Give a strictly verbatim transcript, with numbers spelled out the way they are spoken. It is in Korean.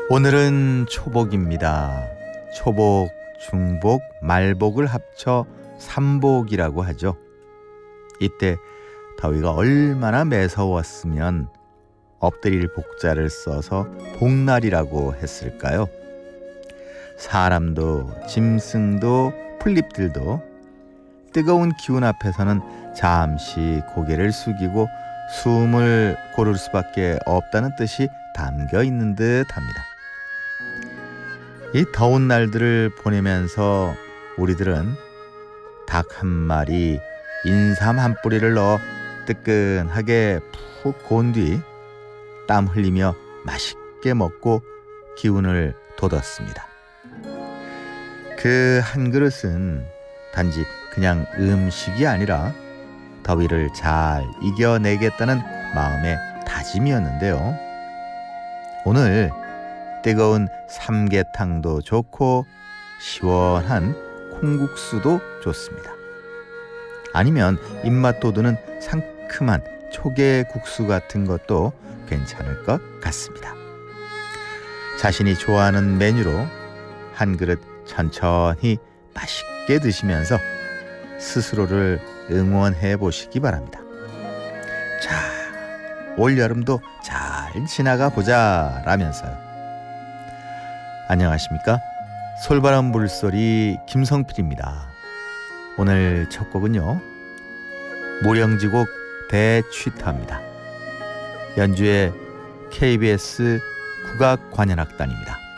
오늘은 초복입니다. 초복, 중복, 말복을 합쳐 삼복이라고 하죠. 이때 더위가 얼마나 매서웠으면 엎드릴 복자를 써서 복날이라고 했을까요? 사람도 짐승도 풀잎들도 뜨거운 기운 앞에서는 잠시 고개를 숙이고 숨을 고를 수밖에 없다는 뜻이 담겨 있는 듯합니다. 이 더운 날들을 보내면서 우리들은 닭 한 마리, 인삼 한 뿌리를 넣어 뜨끈하게 푹 고운 뒤 땀 흘리며 맛있게 먹고 기운을 돋웠습니다. 그 한 그릇은 단지 그냥 음식이 아니라 더위를 잘 이겨내겠다는 마음의 다짐이었는데요. 오늘 뜨거운 삼계탕도 좋고 시원한 콩국수도 좋습니다. 아니면 입맛 돋우는 상큼한 초계국수 같은 것도 괜찮을 것 같습니다. 자신이 좋아하는 메뉴로 한 그릇 천천히 맛있게 드시면서 스스로를 응원해 보시기 바랍니다. 자, 올여름도 잘 지나가 보자 라면서요. 안녕하십니까? 솔바람 물소리 김성필입니다. 오늘 첫 곡은요, 무령지곡 대취타입니다. 연주의 케이비에스 국악관현악단입니다.